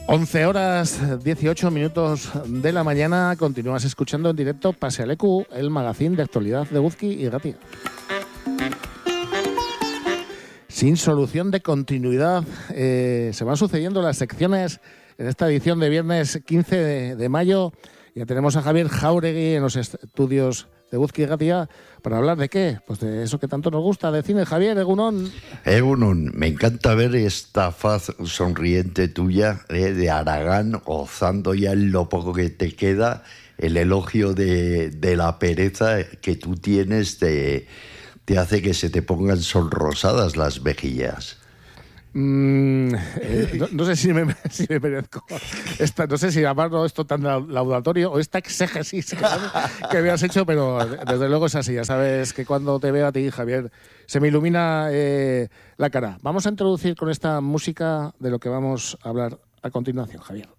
11 horas 18 minutos de la mañana. Continúas escuchando en directo Pase al EQ, el magazín de actualidad de Eguzki y Ratia. Sin solución de continuidad, se van sucediendo las secciones en esta edición de viernes 15 de mayo. Ya tenemos a Javier Jáuregui en los estudios de Eguzki y Ratia para hablar de qué, pues de eso que tanto nos gusta, de cine. Javier, Egunon. Egunon, me encanta ver esta faz sonriente tuya, de Aragán, gozando ya en lo poco que te queda, el elogio de la pereza que tú tienes te hace que se te pongan sonrosadas las mejillas. No sé si me merezco no sé si llamarlo esto tan laudatorio o esta exégesis que me has hecho, pero desde luego es así. Ya sabes que cuando te veo a ti, Javier, se me ilumina la cara. Vamos a introducir con esta música de lo que vamos a hablar a continuación, Javier.